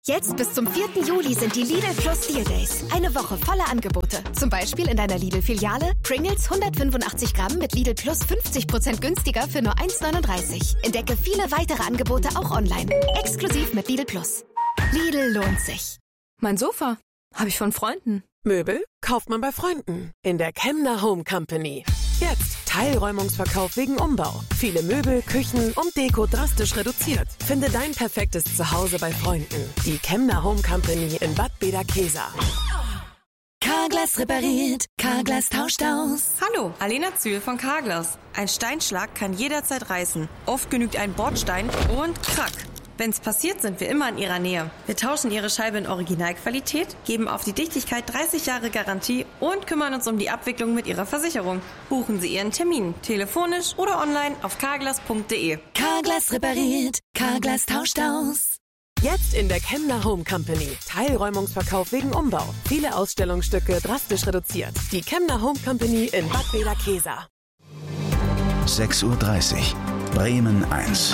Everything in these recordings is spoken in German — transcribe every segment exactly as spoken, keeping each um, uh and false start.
Jetzt bis zum vierten Juli sind die Lidl Plus Deal Days. Eine Woche voller Angebote. Zum Beispiel in deiner Lidl-Filiale Pringles hundertfünfundachtzig Gramm mit Lidl Plus fünfzig Prozent günstiger für nur eins neununddreißig. Entdecke viele weitere Angebote auch online. Exklusiv mit Lidl Plus. Lidl lohnt sich. Mein Sofa habe ich von Freunden. Möbel kauft man bei Freunden. In der Kemner Home Company. Jetzt Teilräumungsverkauf wegen Umbau. Viele Möbel, Küchen und Deko drastisch reduziert. Finde dein perfektes Zuhause bei Freunden. Die Kemner Home Company in Bad Bederkesa. Carglass repariert, Carglass tauscht aus. Hallo, Alena Zühl von Carglass. Ein Steinschlag kann jederzeit reißen. Oft genügt ein Bordstein und krack. Wenn's passiert, sind wir immer in Ihrer Nähe. Wir tauschen Ihre Scheibe in Originalqualität, geben auf die Dichtigkeit dreißig Jahre Garantie und kümmern uns um die Abwicklung mit Ihrer Versicherung. Buchen Sie Ihren Termin, telefonisch oder online auf carglass punkt de. Carglass repariert, Carglass tauscht aus. Jetzt in der Kemner Home Company. Teilräumungsverkauf wegen Umbau. Viele Ausstellungsstücke drastisch reduziert. Die Kemner Home Company in Bad Bederkesa. sechs Uhr dreißig. Bremen eins.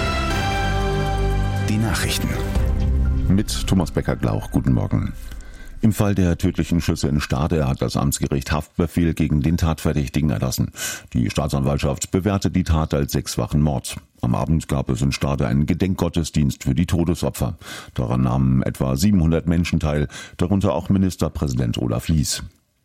Die Nachrichten. Mit Thomas Becker-Glauch. Guten Morgen. Im Fall der tödlichen Schüsse in Stade hat das Amtsgericht Haftbefehl gegen den Tatverdächtigen erlassen. Die Staatsanwaltschaft bewertet die Tat als sechsfachen Mord. Am Abend gab es in Stade einen Gedenkgottesdienst für die Todesopfer. Daran nahmen etwa siebenhundert Menschen teil, darunter auch Ministerpräsident Olaf Lies.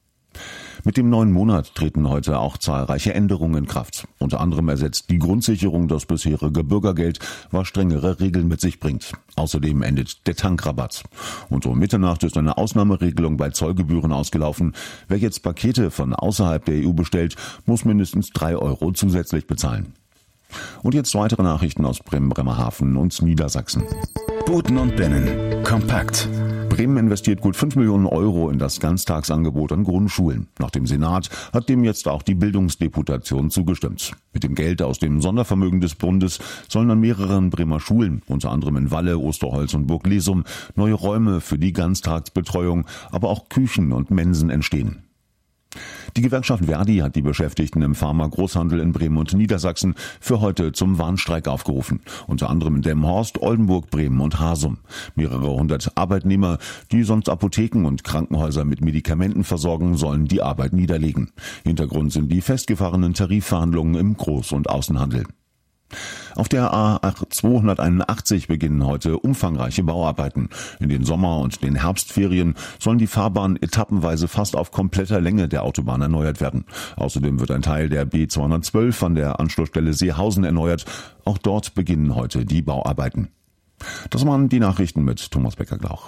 Mit dem neuen Monat treten heute auch zahlreiche Änderungen in Kraft. Unter anderem ersetzt die Grundsicherung das bisherige Bürgergeld, was strengere Regeln mit sich bringt. Außerdem endet der Tankrabatt. Und um Mitternacht ist eine Ausnahmeregelung bei Zollgebühren ausgelaufen. Wer jetzt Pakete von außerhalb der E U bestellt, muss mindestens drei Euro zusätzlich bezahlen. Und jetzt weitere Nachrichten aus Bremen, Bremerhaven und Niedersachsen. Buten und Binnen. Kompakt. Bremen investiert gut fünf Millionen Euro in das Ganztagsangebot an Grundschulen. Nach dem Senat hat dem jetzt auch die Bildungsdeputation zugestimmt. Mit dem Geld aus dem Sondervermögen des Bundes sollen an mehreren Bremer Schulen, unter anderem in Walle, Osterholz und Burg Lesum, neue Räume für die Ganztagsbetreuung, aber auch Küchen und Mensen entstehen. Die Gewerkschaft Verdi hat die Beschäftigten im Pharma-Großhandel in Bremen und Niedersachsen für heute zum Warnstreik aufgerufen. Unter anderem in Delmenhorst, Oldenburg, Bremen und Hasum. Mehrere hundert Arbeitnehmer, die sonst Apotheken und Krankenhäuser mit Medikamenten versorgen, sollen die Arbeit niederlegen. Hintergrund sind die festgefahrenen Tarifverhandlungen im Groß- und Außenhandel. Auf der A zweihunderteinundachtzig beginnen heute umfangreiche Bauarbeiten. In den Sommer- und den Herbstferien sollen die Fahrbahnen etappenweise fast auf kompletter Länge der Autobahn erneuert werden. Außerdem wird ein Teil der B zweihundertzwölf an der Anschlussstelle Seehausen erneuert. Auch dort beginnen heute die Bauarbeiten. Das waren die Nachrichten mit Thomas Becker-Glauch.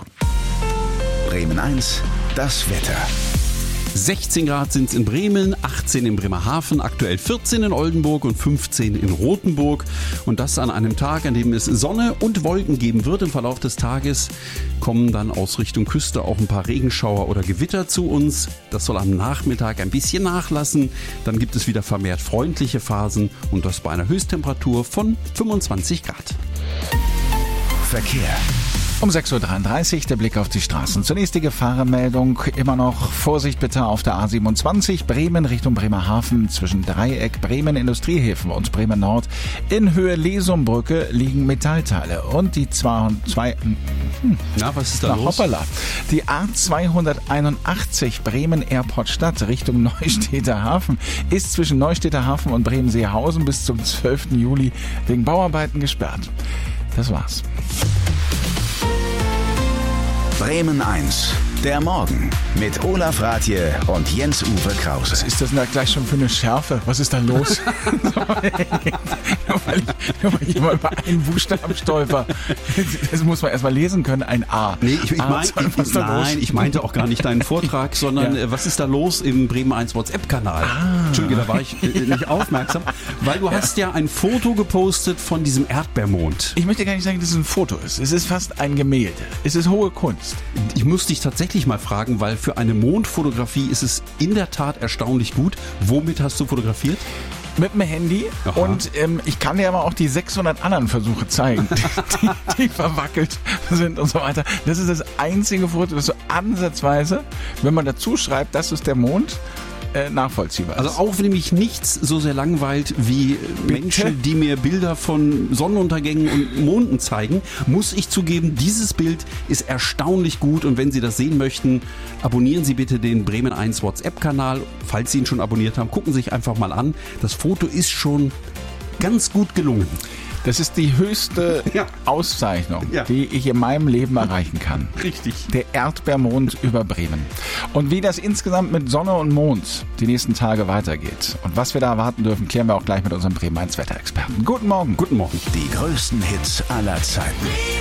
Bremen eins, das Wetter. sechzehn Grad sind es in Bremen, achtzehn in Bremerhaven, aktuell vierzehn in Oldenburg und fünfzehn in Rothenburg. Und das an einem Tag, an dem es Sonne und Wolken geben wird. Im Verlauf des Tages kommen dann aus Richtung Küste auch ein paar Regenschauer oder Gewitter zu uns. Das soll am Nachmittag ein bisschen nachlassen. Dann gibt es wieder vermehrt freundliche Phasen und das bei einer Höchsttemperatur von fünfundzwanzig Grad. Verkehr. Um sechs Uhr dreiunddreißig der Blick auf die Straßen. Zunächst die Gefahrenmeldung. Immer noch Vorsicht bitte auf der A siebenundzwanzig Bremen Richtung Bremerhaven zwischen Dreieck Bremen Industriehäfen und Bremen Nord. In Höhe Lesumbrücke liegen Metallteile und die zwei, zwei hm, Na, was ist da na, los? Hoppala. Die A zweihunderteinundachtzig Bremen Airport Stadt Richtung Neustädter Hafen ist zwischen Neustädter Hafen und Bremen-Seehausen bis zum zwölften Juli wegen Bauarbeiten gesperrt. Das war's. Bremen eins, der Morgen mit Olaf Rathje und Jens-Uwe Krause. Was ist das denn da gleich schon für eine Schärfe? Was ist da los? nur, weil ich, nur weil ich immer über einen Buchstaben stolper. Das muss man erstmal lesen können, ein A. Nee, ich, ich, A, mein, ich, ich nein, ich meinte auch gar nicht deinen Vortrag, sondern ja. Was ist da los im Bremen eins WhatsApp-Kanal? Ah. Entschuldige, da war ich äh, nicht aufmerksam, weil du ja. hast ja ein Foto gepostet von diesem Erdbeermond. Ich möchte gar nicht sagen, dass es ein Foto ist. Es ist fast ein Gemälde. Es ist hohe Kunst. Ich muss dich tatsächlich mal fragen, weil für eine Mondfotografie ist es in der Tat erstaunlich gut. Womit hast du fotografiert? Mit dem Handy. Aha. Und ähm, ich kann dir aber auch die sechshundert anderen Versuche zeigen, die, die verwackelt sind und so weiter. Das ist das einzige Foto, das so ansatzweise, wenn man dazu schreibt, das ist der Mond, äh, nachvollziehbar ist. Also auch wenn mich nichts so sehr langweilt wie Bitte? Menschen, die mir Bilder von Sonnenuntergängen und Monden zeigen, muss ich zugeben, dieses Bild ist erstaunlich gut und wenn Sie das sehen möchten, abonnieren Sie bitte den Bremen eins WhatsApp-Kanal. Falls Sie ihn schon abonniert haben, gucken Sie sich einfach mal an. Das Foto ist schon ganz gut gelungen. Das ist die höchste Ja. Auszeichnung, Ja. die ich in meinem Leben erreichen kann. Richtig. Der Erdbeermond über Bremen. Und wie das insgesamt mit Sonne und Mond die nächsten Tage weitergeht und was wir da erwarten dürfen, klären wir auch gleich mit unserem Bremen eins Wetterexperten. Guten Morgen. Guten Morgen. Die größten Hits aller Zeiten.